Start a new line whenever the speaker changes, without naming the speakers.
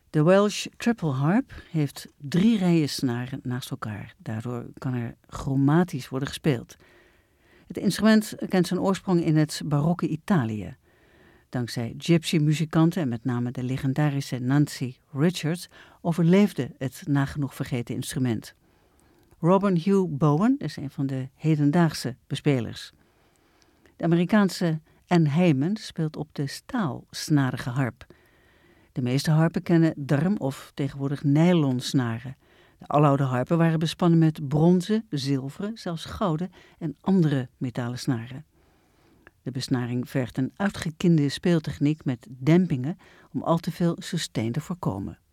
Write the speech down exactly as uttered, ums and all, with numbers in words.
De Welsh triple harp heeft drie rijen snaren naast elkaar. Daardoor kan er chromatisch worden gespeeld. Het instrument kent zijn oorsprong in het barokke Italië. Dankzij gypsy-muzikanten en met name de legendarische Nancy Richards overleefde het nagenoeg vergeten instrument. Robin Hugh Bowen is een van de hedendaagse bespelers. De Amerikaanse Anne Heyman speelt op de staalsnarige harp. De meeste harpen kennen darm- of tegenwoordig nylonsnaren. De aloude harpen waren bespannen met bronzen, zilveren, zelfs gouden en andere metalen snaren. De besnaring vergt een uitgekinde speeltechniek met dempingen om al te veel sustain te voorkomen.